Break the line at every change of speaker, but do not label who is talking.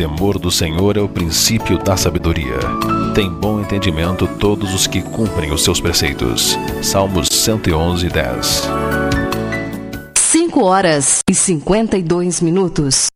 temor do Senhor é o princípio da sabedoria. Tem bom entendimento todos os que cumprem os seus preceitos. Salmos 111:10.
5 horas e 52 minutos.